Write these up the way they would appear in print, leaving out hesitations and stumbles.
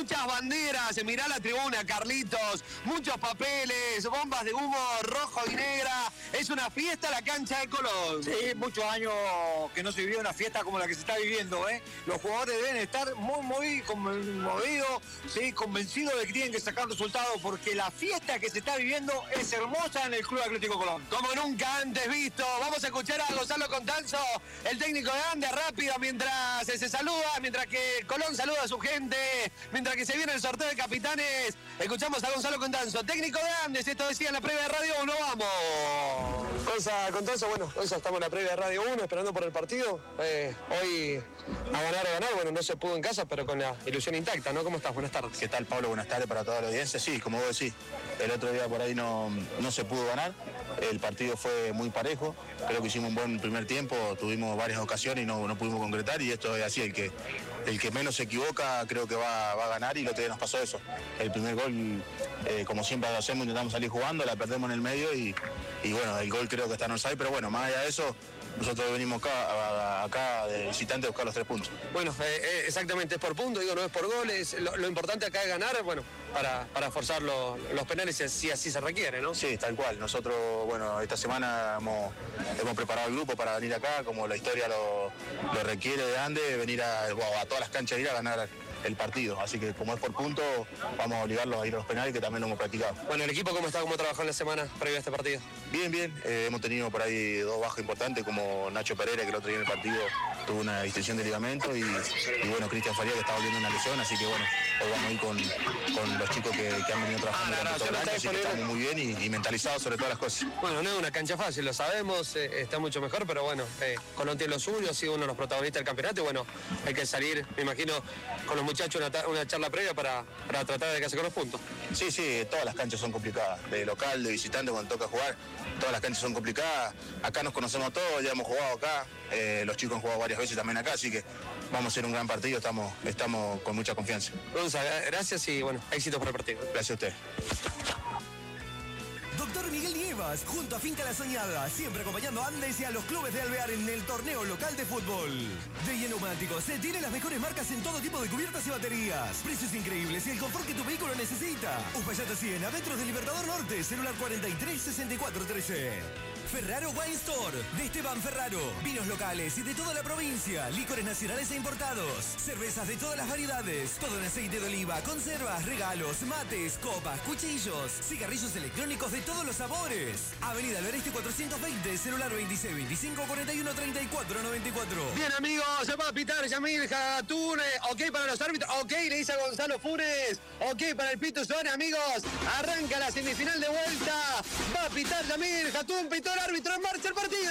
muchas banderas, mirá la tribuna, Carlitos, muchos papeles, bombas de humo rojo y negra. Es una fiesta la cancha de Colón. Sí, muchos años que no se vivió una fiesta como la que se está viviendo, ¿eh? Los jugadores deben estar muy conmovidos, ¿sí? Convencidos de que tienen que sacar resultados porque la fiesta que se está viviendo es hermosa en el Club Atlético Colón. Como nunca antes visto. Vamos a escuchar a Gonzalo Contanzo, el técnico de Andes, rápido, mientras se saluda, mientras que Colón saluda a su gente, mientras que se viene el sorteo de capitanes. Escuchamos a Gonzalo Contanzo, técnico de Andes. Esto decía en la previa de Radio 1. ¡Vamos! Contanzo, bueno, hoy ya estamos en la previa de Radio 1 esperando por el partido. Hoy a ganar, bueno, no se pudo en casa, pero con la ilusión intacta, ¿no? ¿Cómo estás? Buenas tardes. ¿Qué tal, Pablo? Buenas tardes para toda la audiencia. Sí, como vos decís, el otro día por ahí no se pudo ganar. El partido fue muy parejo. Creo que hicimos un buen primer tiempo, tuvimos varias ocasiones y no pudimos concretar, y esto es así, el que menos se equivoca creo que va a ganar, y lo que nos pasó eso. El primer gol, como siempre lo hacemos, intentamos salir jugando, la perdemos en el medio y bueno, el gol creo que está en offside, pero bueno, más allá de eso, nosotros venimos acá de visitante a buscar los 3 puntos. Bueno, exactamente, es por punto, digo, no es por goles. Lo importante acá es ganar, bueno, para forzar los penales si así se requiere, ¿no? Sí, tal cual. Nosotros, bueno, esta semana hemos preparado el grupo para venir acá, como la historia lo requiere de Andes, venir a todas las canchas, ir a ganar el partido. Así que como es por punto, vamos a obligarlos a ir a los penales, que también lo hemos practicado. Bueno, ¿el equipo cómo está? ¿Cómo trabajó en la semana previa a este partido? Bien. Hemos tenido por ahí 2 bajas importantes, como Nacho Pereira, que el otro día en el partido tuvo una distensión de ligamento, y bueno, Cristian Faría, que está volviendo una lesión, así que bueno, hoy vamos a ir con los chicos que han venido trabajando durante todo el año, así que estamos muy bien y mentalizados sobre todas las cosas. Bueno, no es una cancha fácil, lo sabemos, está mucho mejor, pero bueno, Colón tiene lo suyo, ha sido uno de los protagonistas del campeonato, y bueno, hay que salir, me imagino, con los muchachos una charla previa para tratar de quedarse con los puntos. Sí, todas las canchas son complicadas, de local, de visitante, cuando toca jugar, todas las canchas son complicadas. Acá nos conocemos todos, ya hemos jugado acá, los chicos han jugado varias veces también acá, así que vamos a hacer un gran partido, estamos con mucha confianza. Gonzalo, gracias y bueno, éxitos para el partido. Gracias a usted. Doctor Miguel Nievas, junto a Finca La Soñada, siempre acompañando a Andes y a los clubes de Alvear en el torneo local de fútbol. De Neumáticos, se tiene las mejores marcas en todo tipo de cubiertas y baterías. Precios increíbles y el confort que tu vehículo necesita. Uspallata 100, a metros del Libertador Norte, celular 43 64 13. Ferraro Wine Store, de Esteban Ferraro. Vinos locales y de toda la provincia. Licores nacionales e importados. Cervezas de todas las variedades. Todo en aceite de oliva, conservas, regalos, mates, copas, cuchillos. Cigarrillos electrónicos de todos los sabores. Avenida Albereste 420, celular 26 25 41 34 94. Bien, amigos, se va a pitar Yamil Jatún. Ok para los árbitros. Ok, le dice a Gonzalo Funes. Ok para el Pito Zone, amigos. Arranca la semifinal de vuelta. Va a pitar Yamil Jatún. Pitó el árbitro, en marcha el partido.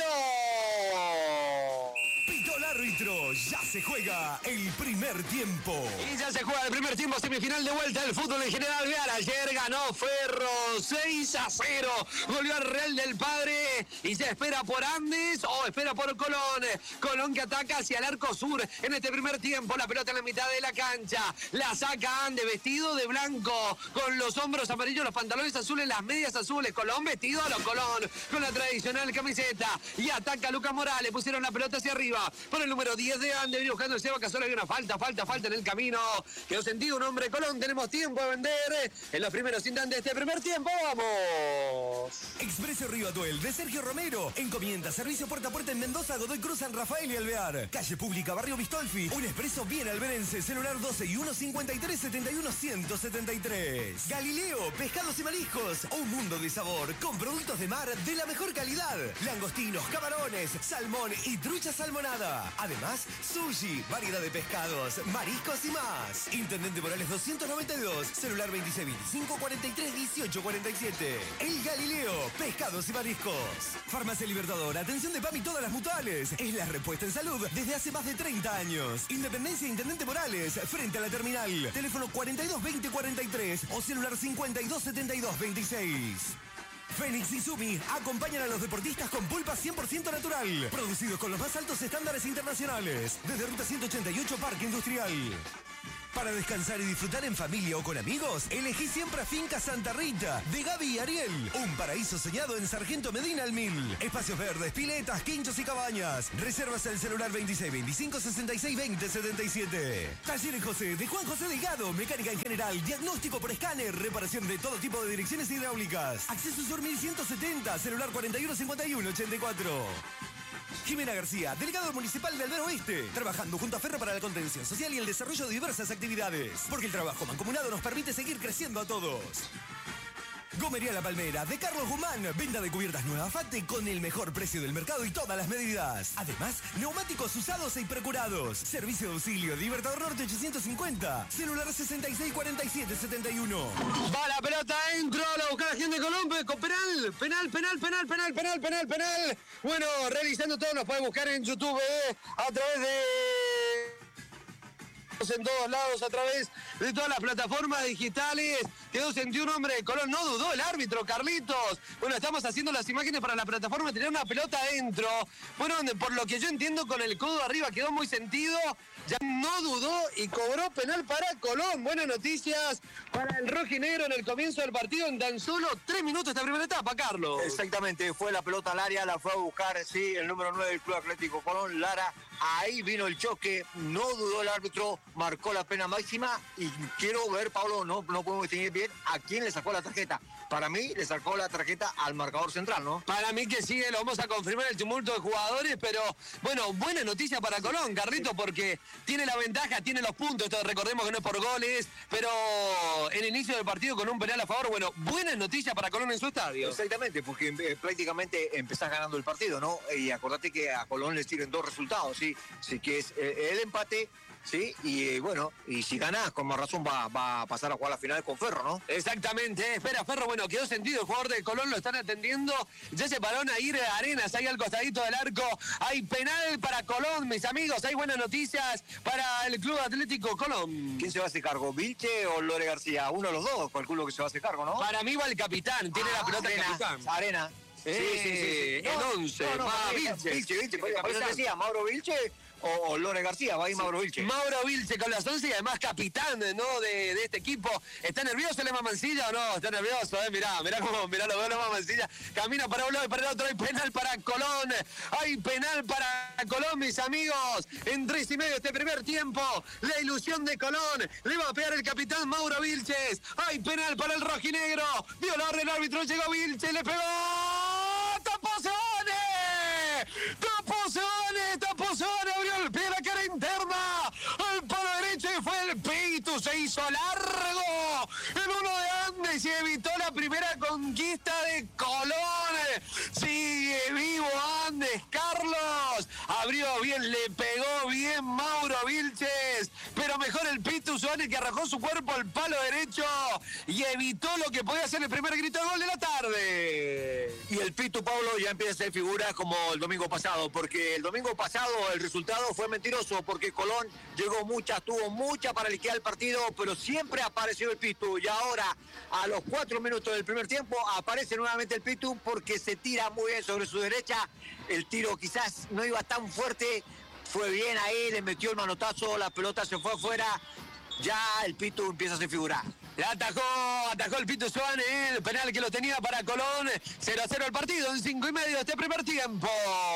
Pitó el árbitro, ya se juega el primer tiempo. Y ya se juega el primer tiempo, semifinal de vuelta del fútbol en general. Alvear, ayer ganó Ferro 6-0. Goleó al Real del Padre y se espera por Andes o espera por Colón. Colón que ataca hacia el arco sur en este primer tiempo. La pelota en la mitad de la cancha. La saca Andes vestido de blanco, con los hombros amarillos, los pantalones azules, las medias azules. Colón vestido a lo Colón, con la tradicional camiseta. Y ataca Lucas Morales. Pusieron la pelota hacia arriba. Por el número 10 de Andes, viene buscando el Seba Casola, hay una falta en el camino. Quedó sentido un hombre Colón, tenemos tiempo de vender en los primeros instantes de este primer tiempo, ¡vamos! Expreso Río Atuel, de Sergio Romero. Encomienda, servicio puerta a puerta en Mendoza, Godoy Cruz, San Rafael y Alvear. Calle Pública, Barrio Bistolfi. Un expreso bien alberense, celular 12 y 153 71 173. Galileo, pescados y mariscos. Un mundo de sabor, con productos de mar de la mejor calidad. Langostinos, camarones, salmón y trucha salmonada. Además, sushi, variedad de pescados, mariscos y más. Intendente Morales 292, celular 26 25 43 18 47. El Galileo, pescados y mariscos. Farmacia Libertador, atención de PAMI y todas las mutuales. Es la respuesta en salud desde hace más de 30 años. Independencia Intendente Morales, frente a la terminal. Teléfono 42 20 43 o celular 52 72 26. Fénix y Sumi acompañan a los deportistas con pulpa 100% natural, producidos con los más altos estándares internacionales, desde Ruta 188 Parque Industrial. Para descansar y disfrutar en familia o con amigos, elegí siempre a Finca Santa Rita, de Gaby y Ariel. Un paraíso soñado en Sargento Medina al 1000. Espacios verdes, piletas, quinchos y cabañas. Reservas el celular 26 25 66 20 77. Talleres José, de Juan José Delgado. Mecánica en general, diagnóstico por escáner, reparación de todo tipo de direcciones hidráulicas. Acceso Sur 1170, celular 41 51 84. Jimena García, delegado municipal de Albero Oeste, trabajando junto a Ferro para la contención social y el desarrollo de diversas actividades. Porque el trabajo mancomunado nos permite seguir creciendo a todos. Gomería La Palmera, de Carlos Guzmán. Venta de cubiertas nuevas Fate con el mejor precio del mercado y todas las medidas. Además, neumáticos usados e procurados. Servicio de auxilio, Libertador Norte 850. Celular 66 47 71. Va la pelota adentro, la busca la gente de Colombia, con penal. Bueno, realizando todo, nos puede buscar en YouTube, a través de... en todos lados, a través de todas las plataformas digitales. Quedó sentido un hombre de Colón, no dudó el árbitro, Carlitos. Bueno, estamos haciendo las imágenes para la plataforma, tenía una pelota adentro. Bueno, por lo que yo entiendo, con el codo arriba quedó muy sentido, ya no dudó y cobró penal para Colón. Buenas noticias para el rojinegro en el comienzo del partido, en tan solo 3 minutos esta primera etapa, Carlos. Exactamente, fue la pelota al área, la fue a buscar, sí, el número 9 del Club Atlético Colón, Lara. Ahí vino el choque, no dudó el árbitro, marcó la pena máxima y quiero ver, Pablo, no podemos distinguir bien a quién le sacó la tarjeta. Para mí le sacó la tarjeta al marcador central, ¿no? Para mí que sí, lo vamos a confirmar, el tumulto de jugadores, pero bueno, buena noticia para Colón, Carlito, porque tiene la ventaja, tiene los puntos, esto recordemos que no es por goles, pero en el inicio del partido con un penal a favor, bueno, buenas noticias para Colón en su estadio. Exactamente, porque prácticamente empezás ganando el partido, ¿no? Y acordate que a Colón le sirven 2 resultados, ¿sí? Así que es el empate, ¿sí? Y bueno, y si ganás, con más razón va a pasar a jugar la final con Ferro, ¿no? Exactamente, espera Ferro, bueno, quedó sentido, el jugador de Colón lo están atendiendo, ya se paró a ir Arenas, ahí al costadito del arco, hay penal para Colón, mis amigos, hay buenas noticias para el Club Atlético Colón. ¿Quién se va a hacer cargo, Vilche o Lore García? Uno de los dos, calculo que se va a hacer cargo, ¿no? Para mí va el capitán, tiene la pelota el capitán. Arena. Sí. El 11, Vilche, por eso te decía, Mauro Vilche o Lore García, va a ir Mauro Vilche. Mauro Vilche con las 11 y además capitán, ¿no? de este equipo. ¿Está nervioso el Mancilla o no? Está nervioso, mirá lo veo Mancilla. Camina para un lado y para el otro. Hay penal para Colón. Hay penal para Colón, mis amigos. En 3:30 este primer tiempo. La ilusión de Colón. Le va a pegar el capitán Mauro Vilches. Hay penal para el rojinegro. Dio la orden el árbitro. Llegó Vilche. Le pegó. ¡Tapozone! Abrió el pie, la cara interna. Al palo derecho y fue el Pitu. Se hizo largo. El 1 de Andes y evitó la primera conquista de Colón. Sigue vivo Andes, Carlos. Abrió bien, le pegó bien Mauro Vilches. Pero mejor el Pitu Suárez, que arrojó su cuerpo al palo derecho y evitó lo que podía ser el primer grito de gol de la tarde. Y el Pitu, Pablo, ya empieza a ser figura como el domingo pasado, porque el domingo pasado el resultado fue mentiroso, porque Colón tuvo mucha para liquidar el partido, pero siempre apareció el Pitu. Y ahora, a los 4 minutos del primer tiempo, aparece nuevamente el Pitu porque se tira muy bien sobre su derecha. El tiro quizás no iba tan fuerte, fue bien ahí, le metió el manotazo, la pelota se fue afuera. Ya el Pitu empieza a ser figura. La atajó el Pitu Suárez, el penal que lo tenía para Colón. 0-0 el partido en 5:30 de este primer tiempo.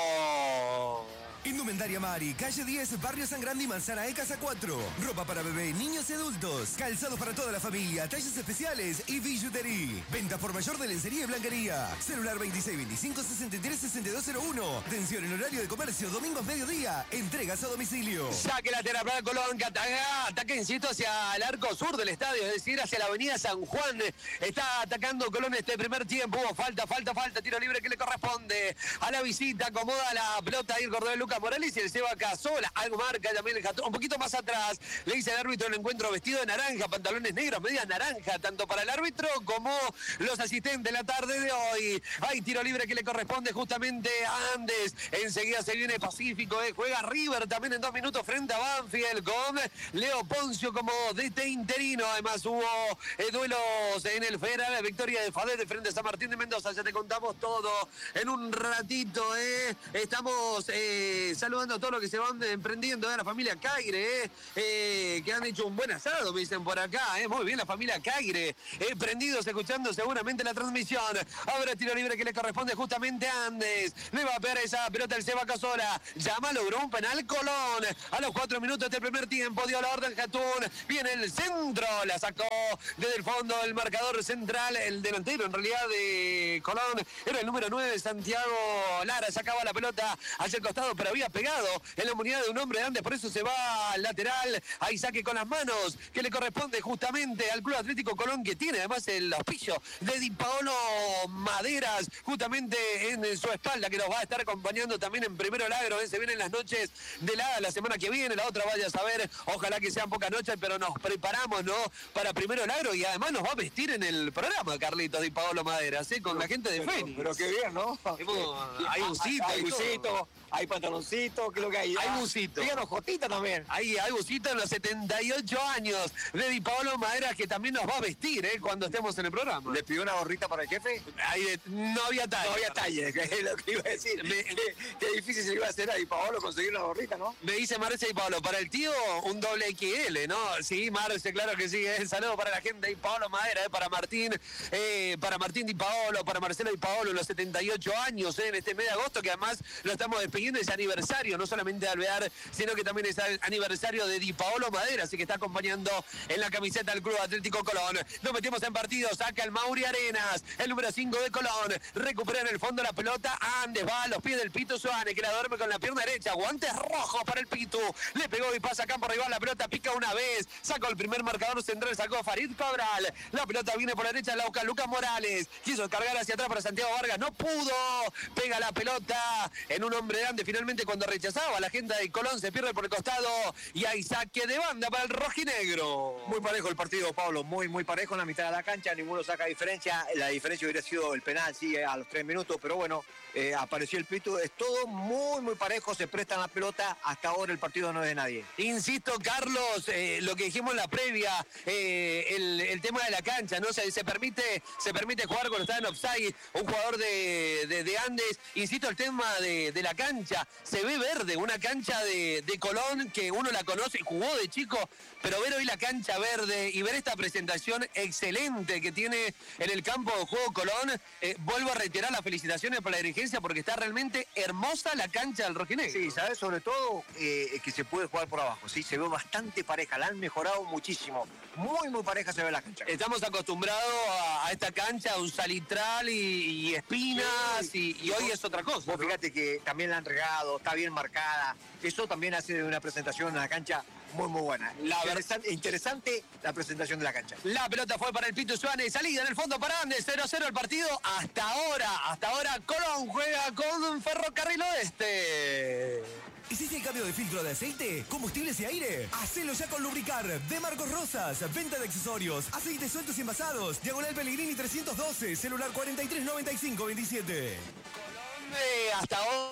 Indumentaria Mari, calle 10, Barrio San Grande y Manzana de Casa 4. Ropa para bebé, niños y adultos. Calzados para toda la familia, talles especiales y billutería. Venta por mayor de lencería y blanquería. Celular 26 25 63 6201. Atención en horario de comercio, domingos mediodía. Entregas a domicilio. Saque lateral para Colón, que ataque insisto hacia el arco sur del estadio, es decir, hacia la avenida San Juan. Está atacando Colón este primer tiempo. Falta. Tiro libre que le corresponde a la visita. Acomoda la pelota ahí el cordobés Lucas Morales y el Seba Casola. Algo marca también el Jatón. Un poquito más atrás le dice el árbitro el encuentro vestido de naranja, pantalones negros, medias naranja, tanto para el árbitro como los asistentes la tarde de hoy. Hay tiro libre que le corresponde justamente a Andes. Enseguida se viene Pacífico, juega River también en 2 minutos frente a Banfield con Leo Poncio como DT interino. Además hubo duelos en el Federal, victoria de Fadet de frente a San Martín de Mendoza. Ya te contamos todo en un ratito. Estamos saludando a todos los que se van emprendiendo, a la familia Caire, que han hecho un buen asado, me dicen por acá. Muy bien, la familia Caire, prendidos, escuchando seguramente la transmisión. Ahora tiro libre que le corresponde justamente a Andes. Le va a pegar esa pelota el Seba Casola. Llama, logró un penal Colón. A los 4 minutos del primer tiempo dio la orden Jatún. Viene el centro, la sacó desde el fondo el marcador central, el delantero en realidad de Colón. Era el número 9, Santiago Lara. Sacaba la pelota hacia el costado, pero había pegado en la unidad de un hombre de Andes. Por eso se va al lateral. Ahí saque con las manos que le corresponde justamente al Club Atlético Colón, que tiene además el auspicio de Di Paolo Maderas justamente en su espalda, que nos va a estar acompañando también en Primero Lagro. Se vienen las noches de la semana que viene, la otra vaya a saber, ojalá que sean pocas noches, pero nos preparamos, ¿no?, para Primero Lagro, y además nos va a vestir en el programa Carlitos Di Paolo Maderas, con la gente de Fénix. Pero qué bien, ¿no? Hay busito, hay pantaloncito, ¿qué es lo que hay? Hay busito. Díganos, Jotita también. Hay busito en los 78 años de Di Paolo Maderas, que también nos va a vestir, cuando estemos en el programa. ¿Le pidió una gorrita para el jefe? No había talla. No había talla, que es lo que iba a decir. Qué difícil se le iba a hacer a Di Paolo conseguir una gorrita, ¿no? Me dice Marce Di Paolo, para el tío un doble XL, ¿no? Sí, Marce, claro que sí. Saludo para la gente de Di Paolo Madera, para Martín Di Paolo, para Marcelo Di Paolo, los 78 años en este mes de agosto, que además lo estamos despidiendo, es aniversario, no solamente de Alvear, sino que también es el aniversario de Di Paolo Madera, así que está acompañando en la camiseta del Club Atlético Colón. Nos metimos en partido, saca el Mauri Arenas, el número 5 de Colón, recupera en el fondo la pelota, Andes va a los pies del Pito Suárez, que la duerme con la pierna derecha, guantes rojos para el Pito, le pegó y pasa campo rival, la pelota pica una vez, sacó el primer marcador central, sacó Farid Cabral, la pelota viene por la derecha, Lucas Morales, quiso cargar hacia atrás para Santiago Vargas, no pudo, pega la pelota en un hombre grande, finalmente cuando rechazaba, la gente de Colón se pierde por el costado y hay saque de banda para el rojinegro. Muy parejo el partido, Pablo, muy parejo en la mitad de la cancha, ninguno saca diferencia, la diferencia hubiera sido el penal, sí, a los 3 minutos, pero bueno, apareció el Pito, es todo muy parejo, se prestan la pelota, hasta ahora el partido no es de nadie. Insisto, Carlos, lo que dijimos en la previa, el tema de la cancha, ¿no? Se permite jugar cuando está en offside un jugador de Andes. Insisto, el tema de la cancha, se ve verde, una cancha de Colón que uno la conoce, jugó de chico, pero ver hoy la cancha verde y ver esta presentación excelente que tiene en el campo de juego Colón, vuelvo a reiterar las felicitaciones para la dirigencia porque está realmente hermosa la cancha del rojinegro. Sí, ¿sabes? Sobre todo que se puede jugar por abajo, ¿sí? Se ve bastante pareja, la han mejorado muchísimo. Muy pareja se ve la cancha. Estamos acostumbrados a esta cancha, a un salitral y espinas, sí. y hoy es otra cosa. Vos fíjate que también la han regado, está bien marcada. Eso también hace de una presentación en la cancha muy buena. Interesante la presentación de la cancha. La pelota fue para el Pito Suárez, salida en el fondo para Andes, 0-0 el partido. Hasta ahora Colón juega con Ferrocarril Oeste. ¿Hiciste el cambio de filtro de aceite, combustibles y aire? Hacelo ya con Lubricar, de Marcos Rosas. Venta de accesorios, aceites sueltos y envasados. Diagonal Pellegrini 312, celular 439527. Hasta ahora.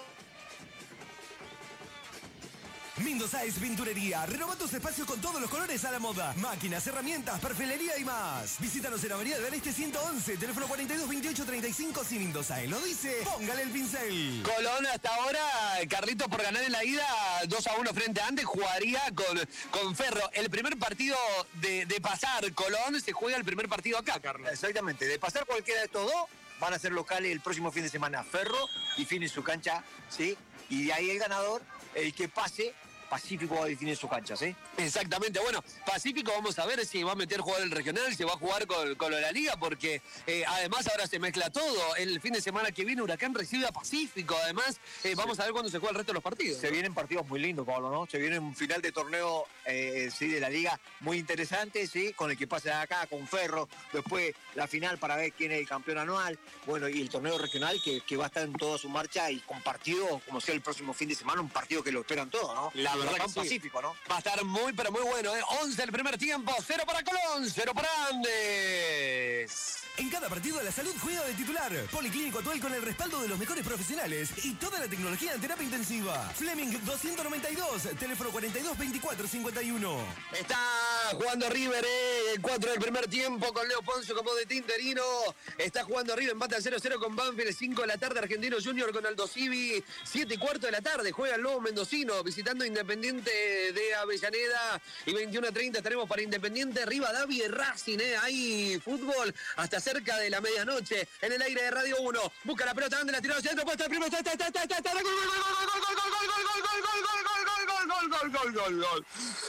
Mendoza es Pinturería. Renova tus espacios con todos los colores a la moda. Máquinas, herramientas, perfilería y más. Visítanos en Avenida del Este 111, teléfono 422835. Si Mendoza lo dice, póngale el pincel. Colón hasta ahora, Carlitos, por ganar en la ida 2-1 frente a Andes, jugaría con Ferro. El primer partido de pasar Colón se juega el primer partido acá, Carlos. Exactamente, de pasar cualquiera de estos dos, van a ser locales el próximo fin de semana. Ferro y Fini su cancha, ¿sí? Y de ahí el ganador, el que pase, Pacífico va a definir su cancha, ¿sí? Exactamente. Bueno, Pacífico vamos a ver si va a meter jugador el regional, si va a jugar con la liga, porque además ahora se mezcla todo. El fin de semana que viene Huracán recibe a Pacífico. Además, vamos a ver cuándo se juega el resto de los partidos. Se vienen partidos muy lindos, Pablo, ¿no? Se viene un final de torneo, sí, de la liga muy interesante, ¿sí? Con el que pasa de acá, con Ferro. Después la final para ver quién es el campeón anual. Bueno, y el torneo regional que va a estar en toda su marcha y con partido, como sea el próximo fin de semana, un partido que lo esperan todos, ¿no? La verdad que sí. Pacífico, ¿no? Va a estar muy, pero muy bueno, ¿eh? 11 el primer tiempo, 0 para Colón, 0 para Andes. En cada partido la salud juega de titular. Policlínico Atuel con el respaldo de los mejores profesionales y toda la tecnología en terapia intensiva. Fleming 292, teléfono 422451. Está jugando River, el 4 del primer tiempo con Leo Poncio como de Tinterino. Está jugando River, empate a 0-0 con Banfield, 5 de la tarde, Argentino Junior con Aldo Civi, 7:15 de la tarde, juega el Lobo Mendocino, visitando Independiente de Avellaneda, y 21:30 estaremos para Independiente, Rivadavia y Racing, hay fútbol hasta cerca de la medianoche, en el aire de Radio 1, busca la pelota, Andes la tiró hacia adentro, puesta el primero, gol.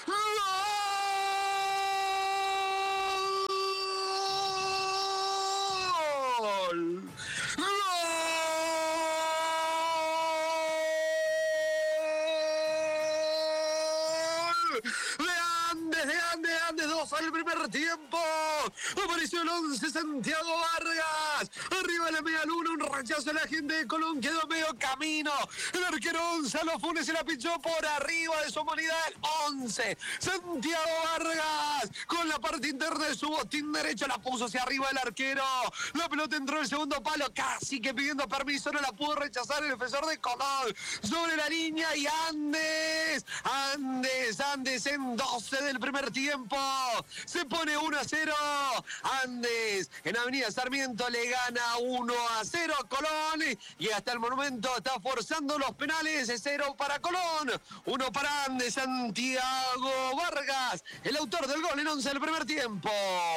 De Andes, al primer tiempo. Apareció el 11, Santiago Vargas. Arriba la media luna, un rechazo a la gente de Colón, quedó medio camino. El arquero Gonzalo Funes se la pinchó por arriba de su humanidad. El 11, Santiago Vargas, con la parte interna de su botín derecho, la puso hacia arriba el arquero. La pelota entró en el segundo palo, casi que pidiendo permiso, no la pudo rechazar el defensor de Colón. Sobre la línea y Andes en 12 del primer tiempo. Se pone 1-0. Andes en Avenida Sarmiento le gana 1-0 a Colón. Y hasta el momento está forzando los penales. 0 para Colón, 1 para Andes. Santiago Vargas, el autor del gol en 11 del primer tiempo.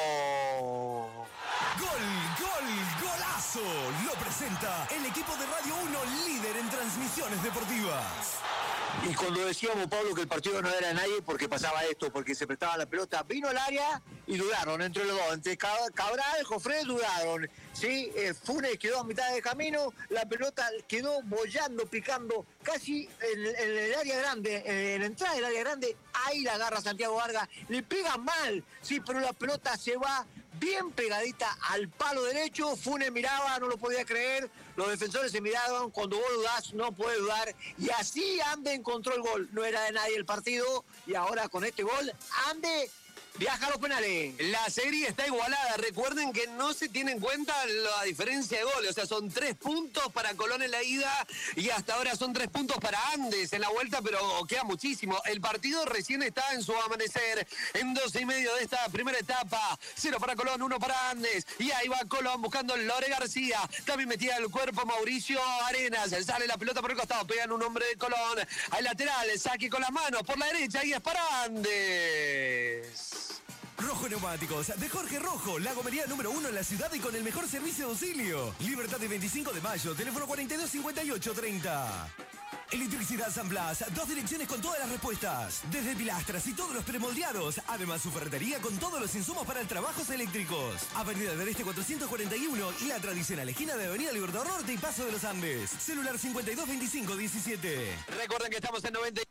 Golazo. Lo presenta el equipo de Radio 1, líder en transmisiones deportivas. Y cuando decíamos, Pablo, que el partido no era de nadie, porque pasaba esto, porque se prestaba la pelota, vino al área y dudaron entre los dos. Entre Cabral, Jofré, dudaron. ¿Sí? Funes quedó a mitad de camino, la pelota quedó bollando, picando casi en el área grande, en la entrada del área grande. Ahí la agarra Santiago Vargas, le pega mal, sí, pero la pelota se va bien pegadita al palo derecho. Funes miraba, no lo podía creer. Los defensores se miraban. Cuando vos dudás, no puedes dudar. Y así Andes encontró el gol. No era de nadie el partido. Y ahora con este gol, Andes viaja a los penales. La serie está igualada. Recuerden que no se tiene en cuenta la diferencia de goles. O sea, son 3 puntos para Colón en la ida y hasta ahora son 3 puntos para Andes en la vuelta, pero queda muchísimo. El partido recién está en su amanecer, en 12:30 de esta primera etapa. 0 para Colón, 1 para Andes. Y ahí va Colón buscando Lore García. También metía el cuerpo Mauricio Arenas. Sale la pelota por el costado. Pegan un hombre de Colón. Al lateral, saque con las manos por la derecha y es para Andes. Rojo Neumáticos, de Jorge Rojo, la gomería número 1 en la ciudad y con el mejor servicio de auxilio. Libertad de 25 de mayo, teléfono 425830. Electricidad San Blas, 2 direcciones con todas las respuestas. Desde pilastras y todos los premoldeados. Además, su ferretería con todos los insumos para trabajos eléctricos. Avenida del Este 441 y la tradicional esquina de Avenida Libertador Norte y Paso de los Andes. Celular 522517. Recuerden que estamos en 90.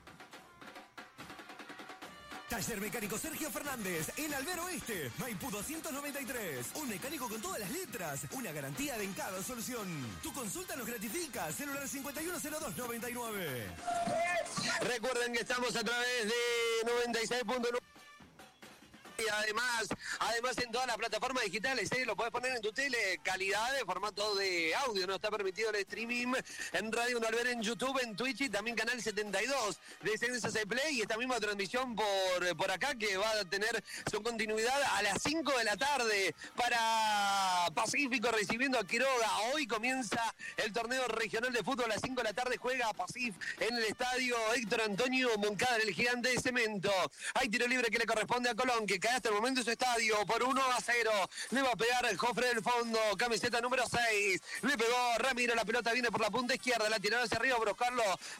Taller Mecánico Sergio Fernández, en Albero Oeste, Maipú 293. Un mecánico con todas las letras, una garantía en cada solución. Tu consulta nos gratifica, celular 510299. Recuerden que estamos a través de 96.9. Y además en todas las plataformas digitales, lo puedes poner en tu tele, calidad de formato de audio, no está permitido el streaming en Radio Albero, en YouTube, en Twitch y también canal 72 de CNSS Play, y esta misma transmisión por acá que va a tener su continuidad a las 5 de la tarde para Pacífico recibiendo a Quiroga. Hoy comienza el torneo regional de fútbol a las 5 de la tarde, juega Pacífico en el estadio Héctor Antonio Moncada, el gigante de cemento. Hay tiro libre que le corresponde a Colón, que cae hasta el momento en su estadio por 1-0. Le va a pegar el Jofre del fondo, camiseta número 6. Le pegó Ramiro, la pelota viene por la punta izquierda, la tiraron hacia arriba para buscarlo